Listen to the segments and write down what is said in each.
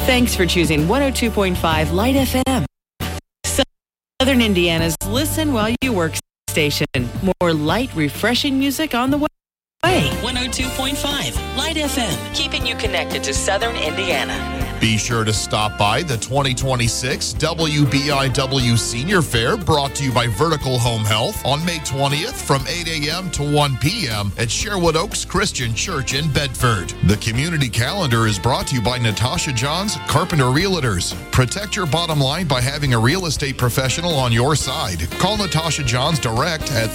Thanks for choosing 102.5 Light FM. Southern Indiana's Listen While You Work station. More light, refreshing music on the way. 102.5 Light FM, keeping you connected to Southern Indiana. Be sure to stop by the 2026 WBIW Senior Fair, brought to you by Vertical Home Health, on May 20th from 8 a.m. to 1 p.m. at Sherwood Oaks Christian Church in Bedford. The community calendar is brought to you by Natasha Johns Carpenter Realtors. Protect your bottom line by having a real estate professional on your side. Call Natasha Johns direct at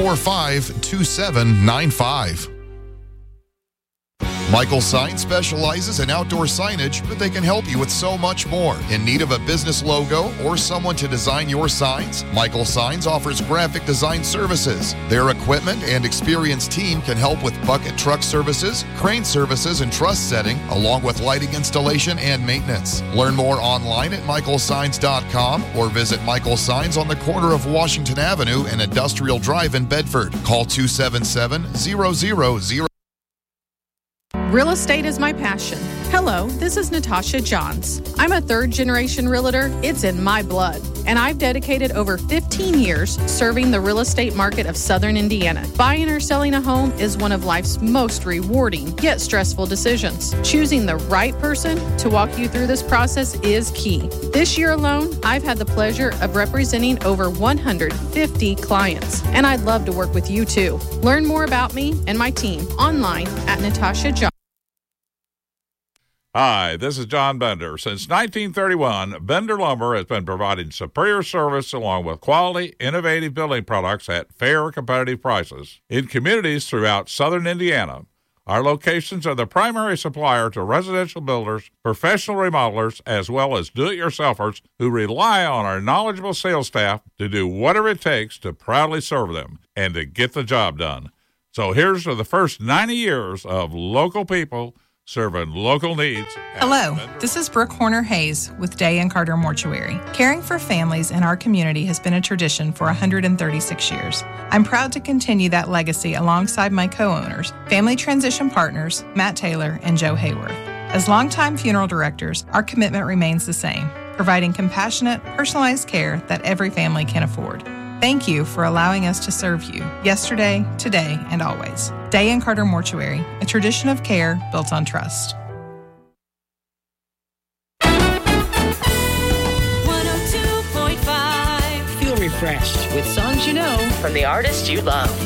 345-2795. Michael Signs specializes in outdoor signage, but they can help you with so much more. In need of a business logo or someone to design your signs? Michael Signs offers graphic design services. Their equipment and experienced team can help with bucket truck services, crane services, and truss setting, along with lighting installation and maintenance. Learn more online at michaelsigns.com or visit Michael Signs on the corner of Washington Avenue and Industrial Drive in Bedford. Call 277-0000. Real estate is my passion. Hello, this is Natasha Johns. I'm a third-generation realtor. It's in my blood. And I've dedicated over 15 years serving the real estate market of Southern Indiana. Buying or selling a home is one of life's most rewarding, yet stressful decisions. Choosing the right person to walk you through this process is key. This year alone, I've had the pleasure of representing over 150 clients. And I'd love to work with you too. Learn more about me and my team online at Natasha Johns. Hi, this is John Bender. Since 1931, Bender Lumber has been providing superior service along with quality, innovative building products at fair, competitive prices in communities throughout Southern Indiana. Our locations are the primary supplier to residential builders, professional remodelers, as well as do-it-yourselfers who rely on our knowledgeable sales staff to do whatever it takes to proudly serve them and to get the job done. So here's to the first 90 years of local people serving local needs. Hello, this is Brooke Horner Hayes with Day and Carter Mortuary. Caring for families in our community has been a tradition for 136 years. I'm proud to continue that legacy alongside my co-owners, family transition partners, Matt Taylor and Joe Hayworth. As longtime funeral directors, our commitment remains the same, providing compassionate, personalized care that every family can afford. Thank you for allowing us to serve you yesterday, today, and always. Day and Carter Mortuary, a tradition of care built on trust. 102.5. Feel refreshed with songs you know from the artists you love.